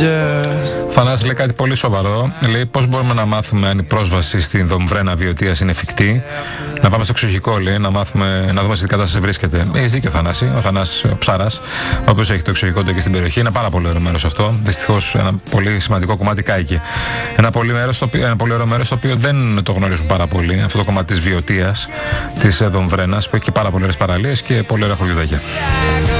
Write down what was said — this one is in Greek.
Θανάση λέει κάτι πολύ σοβαρό. Λέει πώς μπορούμε να μάθουμε αν η πρόσβαση στην Δομβρένα Βιωτίας είναι εφικτή. Να πάμε στο εξοχικό, λέει, να δούμε σε τι κατάσταση βρίσκεται. Έχεις δίκιο, Θανάση. Ο Θανάσης ο Ψάρας, ο οποίος έχει το εξοχικό του και στην περιοχή. Είναι πάρα πολύ ωραίο μέρος αυτό. Δυστυχώς ένα πολύ σημαντικό κομμάτι κάηκε. Ένα πολύ ωραίο μέρος το οποίο δεν το γνωρίζουν πάρα πολύ. Αυτό το κομμάτι της Βιωτίας, της Δομβρένας, που έχει και πάρα πολλές παραλίες και πολύ ωραία χωριουδάκια.